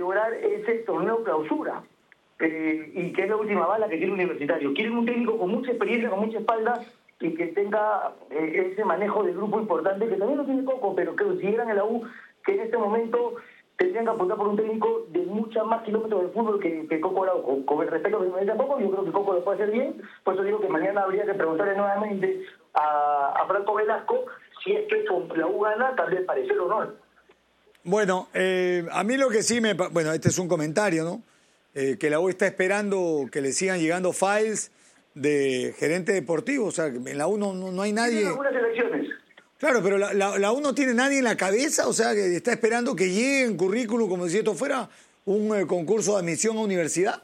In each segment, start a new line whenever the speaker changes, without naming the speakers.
lograr ese torneo clausura. Y que es la última bala que tiene Universitario. Quieren un técnico con mucha experiencia, con mucha espalda y que tenga ese manejo de grupo importante, que también lo tiene Coco, pero que si eran en la U, que en este momento tendrían que apuntar por un técnico de muchas más kilómetros de fútbol que Coco Araujo. Con el respeto que me dice a Coco, yo creo que Coco lo puede hacer bien, por eso digo que mañana habría que preguntarle nuevamente a Franco Velasco si es que con la U gana, tal vez parecer o no.
Bueno, a mí lo que sí Bueno, este es un comentario, ¿no? Que la U está esperando que le sigan llegando files de gerente deportivo, o sea, en la U no hay nadie...
Tiene algunas elecciones.
Claro, pero la U no tiene nadie en la cabeza, o sea, que está esperando que llegue en currículum como si esto fuera un concurso de admisión a universidad.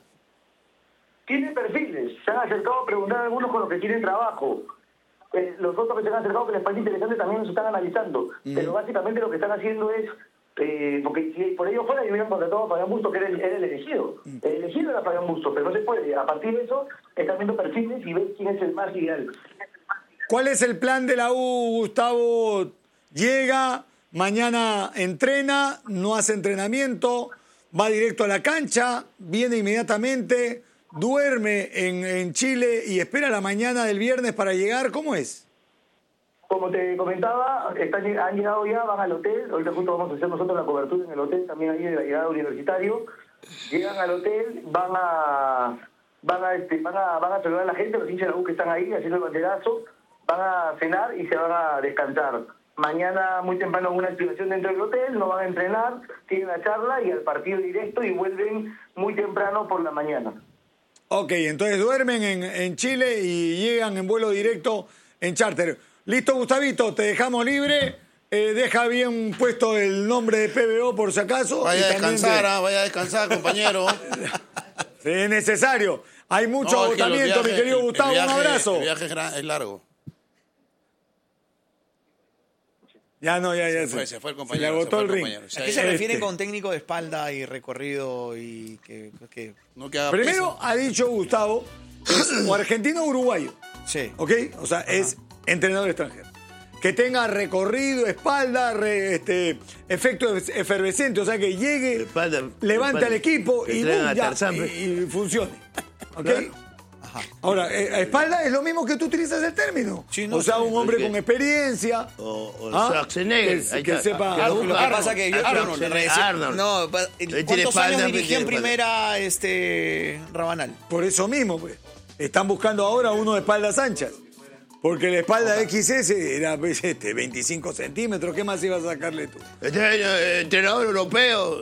Tiene perfiles, se han acercado a preguntar a algunos con los que tienen trabajo. Los otros que se han acercado que les parece interesante también los están analizando. Pero básicamente lo que están haciendo es, porque si por ello fuera, yo hubieran contratado a Fabián Busto, que era el elegido. El elegido era Fabián Busto, pero no se puede. A partir de eso, están viendo perfiles y ven quién es el más ideal.
¿Cuál es el plan de la U, Gustavo? Llega, mañana entrena, no hace entrenamiento, va directo a la cancha, viene inmediatamente, duerme en Chile y espera la mañana del viernes para llegar. ¿Cómo es?
Como te comentaba, han llegado ya, van al hotel. Ahorita justo vamos a hacer nosotros la cobertura en el hotel, también ahí de la llegada Universitario. Llegan al hotel, van a saludar a la gente, los hinchas de la U que están ahí haciendo el banderazo. Van a cenar y se van a descansar. Mañana muy temprano una activación dentro del hotel, no van a entrenar, tienen la charla y al partido directo y vuelven muy temprano por la mañana.
Ok, entonces duermen en Chile y llegan en vuelo directo en charter. Listo, Gustavito, te dejamos libre. Deja bien puesto el nombre de PBO por si acaso.
Vaya a descansar, compañero.
Si es necesario. Hay mucho agotamiento, mi querido Gustavo. Un abrazo.
El viaje es largo.
Ya
se fue el compañero.
Se le agotó el ring.
¿A qué se refiere con técnico de espalda y recorrido y que
no que haga
Primero
peso?
ha dicho Gustavo, o argentino o uruguayo.
Sí.
¿Ok? O sea, es entrenador extranjero. Que tenga recorrido, espalda, efecto efervescente, o sea, que llegue, levante al equipo y boom, ya, y funcione. ¿Ok?
Claro.
Ahora, espalda es lo mismo que tú utilizas el término.
Sí, no,
o sea, un hombre con experiencia.
O Schwarzenegger.
Que sepa.
Lo que pasa que yo
Arnold.
No, ¿cuántos años dirigió en primera Rabanal?
Por eso mismo, pues. Están buscando ahora uno de espaldas anchas. Porque la espalda XS era 25 centímetros. ¿Qué más ibas a sacarle tú?
Entrenador europeo.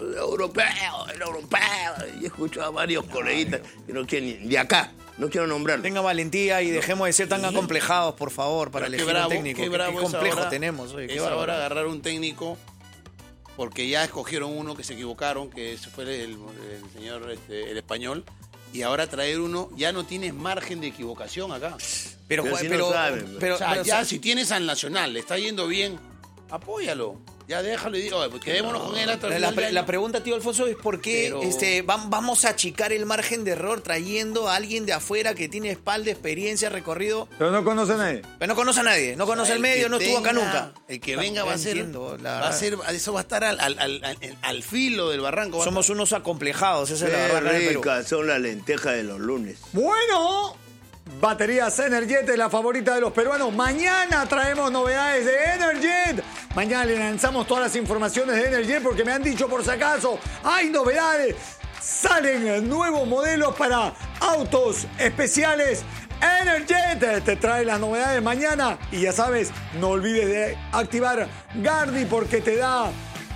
Y escucho a varios coleguitas que no quieren de acá. No quiero nombrarlo.
Tenga valentía y dejemos de ser tan acomplejados, por favor, para elegir un técnico. Qué complejo tenemos. Oye,
es ahora agarrar un técnico, porque ya escogieron uno que se equivocaron, que ese fue el señor el español, y ahora traer uno, ya no tienes margen de equivocación acá.
Pero
si tienes al Nacional, le está yendo bien, apóyalo. Ya déjalo y digo, quedémonos con él hasta el final de año.
La pregunta, tío Alfonso, es por qué vamos a achicar el margen de error trayendo a alguien de afuera que tiene espalda, experiencia, recorrido.
Pero no conoce a nadie.
Pero no conoce a nadie, no conoce el medio, no estuvo acá nunca.
El que venga va a ser, eso va a estar al filo del barranco.
Somos unos acomplejados, esa es la verdad.
Qué ricas son las lentejas de los lunes.
Bueno, baterías Energet es la favorita de los peruanos. Mañana traemos novedades de Energet. Mañana le lanzamos todas las informaciones de Energet porque me han dicho por si acaso, hay novedades. Salen nuevos modelos para autos especiales. Energet te trae las novedades mañana. Y ya sabes, no olvides de activar Gardi porque te da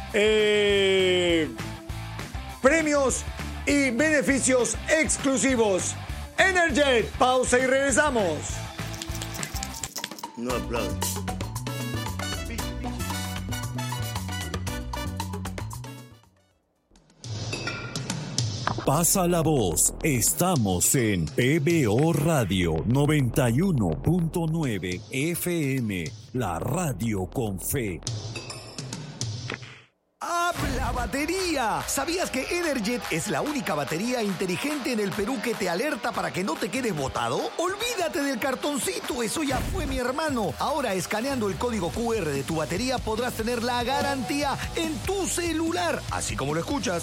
premios y beneficios exclusivos. Energet, pausa y regresamos.
No aplaudo.
Pasa la voz. Estamos en PBO Radio 91.9 FM, la radio con fe.
¡Habla batería! ¿Sabías que Energet es la única batería inteligente en el Perú que te alerta para que no te quedes botado? Olvídate del cartoncito, eso ya fue, mi hermano. Ahora, escaneando el código QR de tu batería podrás tener la garantía en tu celular, así como lo escuchas.